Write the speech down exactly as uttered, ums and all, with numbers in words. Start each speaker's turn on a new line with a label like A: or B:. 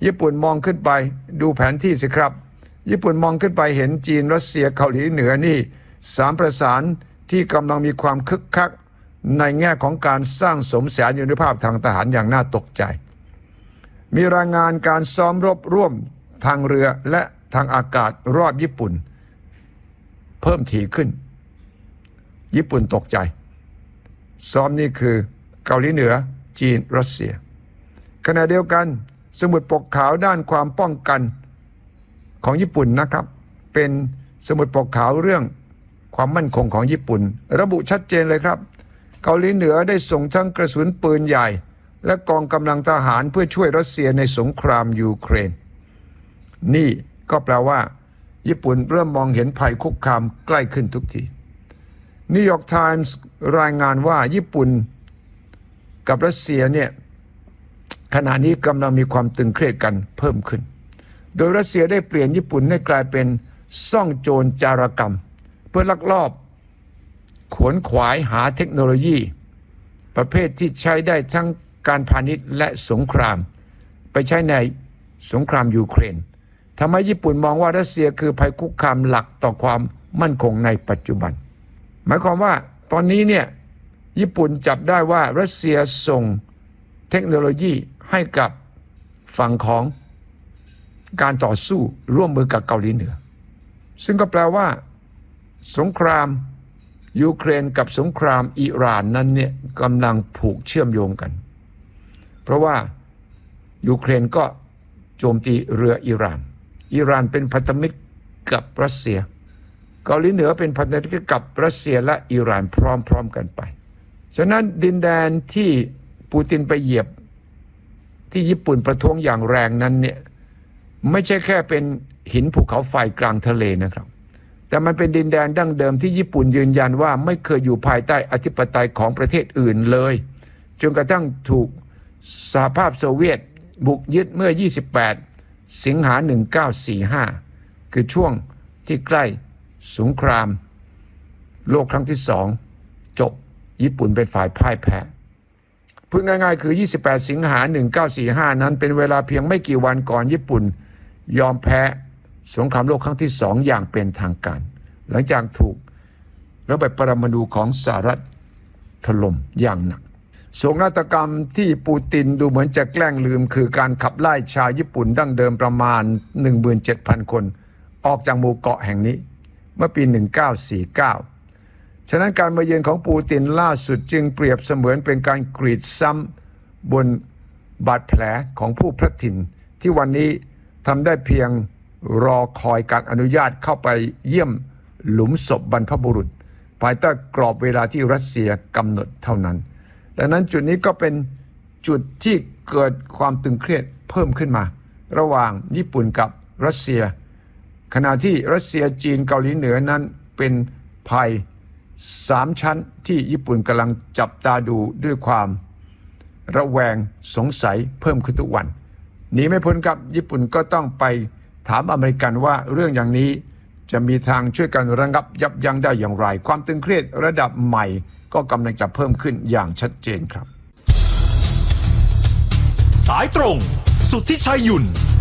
A: ญี่ปุ่นมองขึ้นไปดูแผนที่สิครับญี่ปุ่นมองขึ้นไปเห็นจีนรัสเซียเกาหลีเหนือนี่สามประสานที่กำลังมีความคึกคักในแง่ของการสร้างสมแสนยานุภาพทางทหารอย่างน่าตกใจมีรายงานการซ้อมรบร่วมทางเรือและทางอากาศรอบญี่ปุ่นเพิ่มถี่ขึ้นญี่ปุ่นตกใจซ้อมนี่คือเกาหลีเหนือจีนรัสเซียขณะเดียวกันสมุดปกขาวด้านความป้องกันของญี่ปุ่นนะครับเป็นสมุดปกขาวเรื่องความมั่นคงของญี่ปุ่นระบุชัดเจนเลยครับเกาหลีเหนือได้ส่งทั้งกระสุนปืนใหญ่และกองกำลังทหารเพื่อช่วยรัสเซียในสงครามยูเครนนี่ก็แปลว่าญี่ปุ่นเริ่มมองเห็นภัยคุกคามใกล้ขึ้นทุกทีนิวยอร์กไทมส์รายงานว่าญี่ปุ่นกับรัสเซียเนี่ยขณะนี้กำลังมีความตึงเครียดกันเพิ่มขึ้นโดยรัสเซียได้เปลี่ยนญี่ปุ่นให้กลายเป็นซ่องโจรจารกรรมเพื่อลักลอบขวนขวายหาเทคโนโลยีประเภทที่ใช้ได้ทั้งการพาณิชย์และสงครามไปใช้ในสงครามยูเครนทำให้ญี่ปุ่นมองว่ารัสเซียคือภัยคุกคามหลักต่อความมั่นคงในปัจจุบันหมายความว่าตอนนี้เนี่ยญี่ปุ่นจับได้ว่ารัสเซียส่งเทคโนโลยีให้กับฝั่งของการต่อสู้ร่วมมือกับเกาหลีเหนือซึ่งก็แปลว่าสงครามยูเครนกับสงครามอิหร่านนั้นเนี่ยกำลังผูกเชื่อมโยงกันเพราะว่ายูเครนก็โจมตีเรืออิหร่านอิหร่านเป็นพันธมิตรกับรัสเซียเกาหลีเหนือเป็นพันธมิตรกับรัสเซียและอิหร่านพร้อมๆกันไปฉะนั้นดินแดนที่ปูตินไปเหยียบที่ญี่ปุ่นประท้วงอย่างแรงนั้นเนี่ยไม่ใช่แค่เป็นหินภูเขาไฟกลางทะเลนะครับแต่มันเป็นดินแดนดั้งเดิมที่ญี่ปุ่นยืนยันว่าไม่เคยอยู่ภายใต้อธิปไตยของประเทศอื่นเลยจนกระทั่งถูกสหภาพโซเวียตบุกยึดเมื่อยี่สิบแปดสิงหาหนึ่งเก้าสี่ห้าคือช่วงที่ใกล้สงครามโลกครั้งที่สองจบญี่ปุ่นเป็นฝ่ายพ่ายแพ้พูดง่ายๆคือยี่สิบแปดสิงหาหนึ่งเก้าสี่ห้านั้นเป็นเวลาเพียงไม่กี่วันก่อนญี่ปุ่นยอมแพ้สงครามโลกครั้งที่สองอย่างเป็นทางการหลังจากถูกระเบิดปรมาณูของสหรัฐถล่มอย่างหนักโศกนาฏกรรมที่ปูตินดูเหมือนจะแกล้งลืมคือการขับไล่ชาวญี่ปุ่นดั้งเดิมประมาณ หนึ่งหมื่นเจ็ดพัน คนออกจากหมู่เกาะแห่งนี้เมื่อปีหนึ่งเก้าสี่เก้าฉะนั้นการมาเยือนของปูตินล่าสุดจึงเปรียบเสมือนเป็นการกรีดซ้ำบนบาดแผลของผู้พลัดถิ่นที่วันนี้ทำได้เพียงรอคอยการอนุญาตเข้าไปเยี่ยมหลุมศพบรรพบุรุษภายใต้กรอบเวลาที่รัสเซียกำหนดเท่านั้นดังนั้นจุดนี้ก็เป็นจุดที่เกิดความตึงเครียดเพิ่มขึ้นมาระหว่างญี่ปุ่นกับรัสเซียขณะที่รัสเซียจีนเกาหลีเหนือนั้นเป็นภัยสามชั้นที่ญี่ปุ่นกำลังจับตาดูด้วยความระแวงสงสัยเพิ่มขึ้นทุกวันหนีไม่พ้นครับญี่ปุ่นก็ต้องไปถามอเมริกันว่าเรื่องอย่างนี้จะมีทางช่วยกันระงับยับยั้งได้อย่างไรความตึงเครียดระดับใหม่ก็กำลังจะเพิ่มขึ้นอย่างชัดเจนครับ
B: สายตรงสุทธิชัยหยุ่น